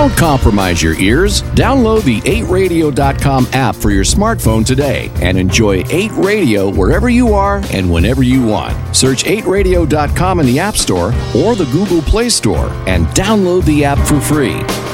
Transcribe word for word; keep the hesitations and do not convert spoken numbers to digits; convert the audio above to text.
Don't compromise your ears. Download the eight radio dot com app for your smartphone today and enjoy eight Radio wherever you are and whenever you want. Search eight radio dot com in the App Store or the Google Play Store and download the app for free.